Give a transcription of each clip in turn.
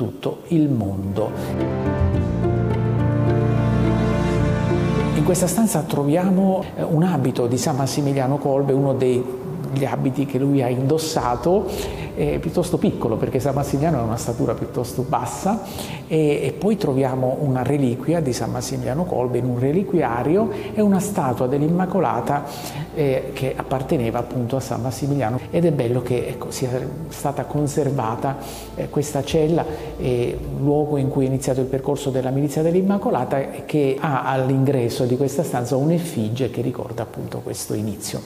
tutto il mondo. In questa stanza troviamo un abito di San Massimiliano Kolbe, uno degli abiti che lui ha indossato, piuttosto piccolo perché San Massimiliano ha una statura piuttosto bassa, e poi troviamo una reliquia di San Massimiliano Kolbe in un reliquiario e una statua dell'Immacolata che apparteneva appunto a San Massimiliano, ed è bello che sia stata conservata questa cella, luogo in cui è iniziato il percorso della milizia dell'Immacolata, che ha all'ingresso di questa stanza un'effigie che ricorda appunto questo inizio.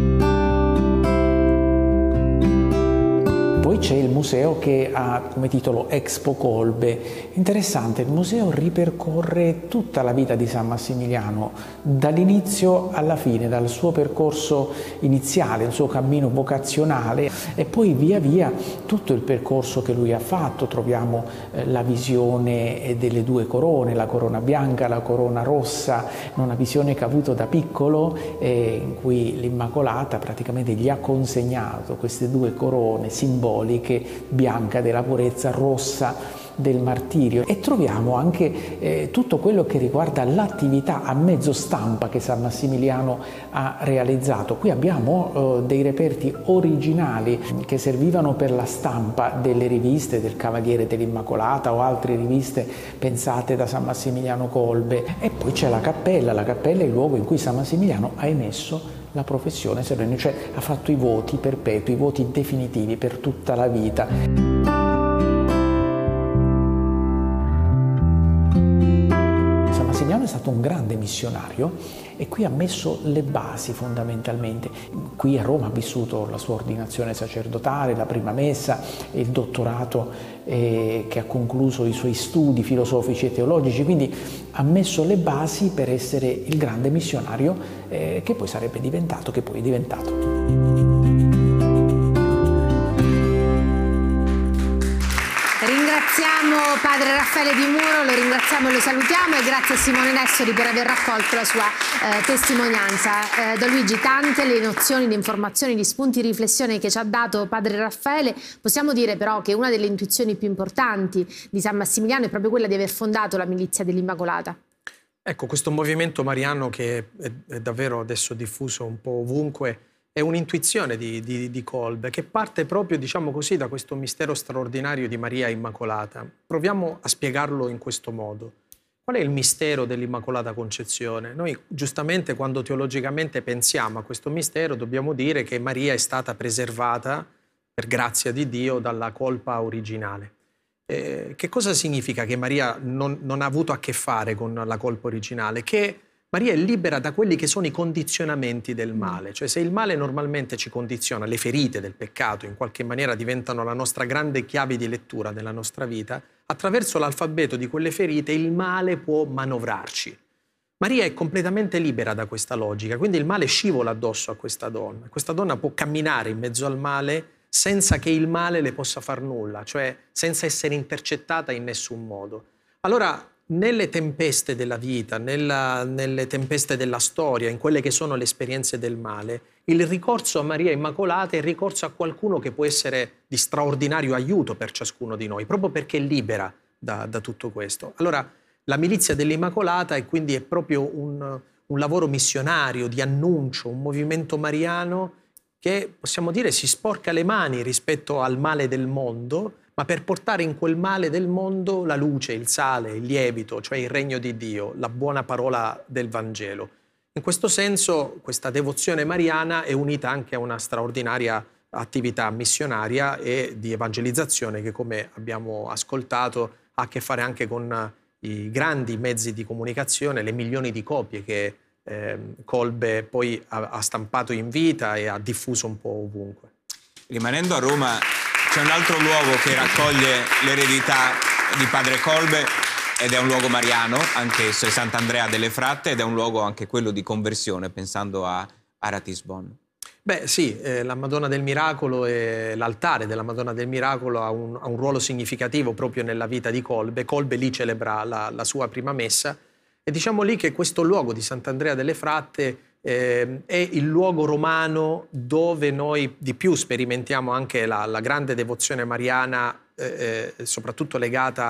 Poi c'è il museo che ha come titolo Expo Kolbe. Interessante, il museo ripercorre tutta la vita di San Massimiliano, dall'inizio alla fine, dal suo percorso iniziale, il suo cammino vocazionale, e poi via via tutto il percorso che lui ha fatto. Troviamo la visione delle due corone, la corona bianca, la corona rossa, una visione che ha avuto da piccolo, in cui l'Immacolata praticamente gli ha consegnato queste due corone simboliche, bianca della purezza, rossa del martirio. E troviamo anche tutto quello che riguarda l'attività a mezzo stampa che San Massimiliano ha realizzato. Qui abbiamo dei reperti originali che servivano per la stampa delle riviste del Cavaliere dell'Immacolata o altre riviste pensate da San Massimiliano Kolbe. E poi c'è la cappella è il luogo in cui San Massimiliano ha emesso la professione solenne, cioè ha fatto i voti perpetui, i voti definitivi per tutta la vita. San Massimiliano è stato un grande missionario e qui ha messo le basi fondamentalmente. Qui a Roma ha vissuto la sua ordinazione sacerdotale, la prima messa, il dottorato che ha concluso i suoi studi filosofici e teologici, quindi ha messo le basi per essere il grande missionario che poi sarebbe diventato, che poi è diventato. Ringraziamo Padre Raffaele Di Muro, lo ringraziamo e lo salutiamo, e grazie a Simone Nessori per aver raccolto la sua testimonianza. Don Luigi, tante le nozioni, le informazioni, gli spunti di riflessione che ci ha dato Padre Raffaele. Possiamo dire però che una delle intuizioni più importanti di San Massimiliano è proprio quella di aver fondato la milizia dell'Immacolata. Ecco, questo movimento mariano che è davvero adesso diffuso un po' ovunque è un'intuizione di Kolbe che parte proprio, diciamo così, da questo mistero straordinario di Maria Immacolata. Proviamo a spiegarlo in questo modo. Qual è il mistero dell'Immacolata Concezione? Noi giustamente quando teologicamente pensiamo a questo mistero dobbiamo dire che Maria è stata preservata per grazia di Dio dalla colpa originale. Che cosa significa che Maria non ha avuto a che fare con la colpa originale? Che Maria è libera da quelli che sono i condizionamenti del male, cioè se il male normalmente ci condiziona, le ferite del peccato in qualche maniera diventano la nostra grande chiave di lettura nella nostra vita, attraverso l'alfabeto di quelle ferite il male può manovrarci. Maria è completamente libera da questa logica, quindi il male scivola addosso a questa donna. Questa donna può camminare in mezzo al male senza che il male le possa far nulla, cioè senza essere intercettata in nessun modo. Allora, nelle tempeste della vita, nelle tempeste della storia, in quelle che sono le esperienze del male, il ricorso a Maria Immacolata è il ricorso a qualcuno che può essere di straordinario aiuto per ciascuno di noi, proprio perché è libera da tutto questo. Allora, la milizia dell'Immacolata è quindi proprio un lavoro missionario, di annuncio, un movimento mariano che, possiamo dire, si sporca le mani rispetto al male del mondo, ma per portare in quel male del mondo la luce, il sale, il lievito, cioè il regno di Dio, la buona parola del Vangelo. In questo senso questa devozione mariana è unita anche a una straordinaria attività missionaria e di evangelizzazione che, come abbiamo ascoltato, ha a che fare anche con i grandi mezzi di comunicazione, le milioni di copie che Kolbe poi ha stampato in vita e ha diffuso un po' ovunque. Rimanendo a Roma, c'è un altro luogo che raccoglie l'eredità di padre Kolbe ed è un luogo mariano, anche se Sant'Andrea delle Fratte, ed è un luogo anche quello di conversione, pensando a Ratisbon. Beh sì, la Madonna del Miracolo e l'altare della Madonna del Miracolo ha un ruolo significativo proprio nella vita di Kolbe. Kolbe lì celebra la sua prima messa e diciamo lì che questo luogo di Sant'Andrea delle Fratte è il luogo romano dove noi di più sperimentiamo anche la grande devozione mariana soprattutto legata